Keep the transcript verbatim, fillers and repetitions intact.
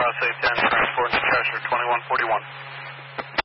Cross eight ten, transport to Cheshire, twenty-one forty-one.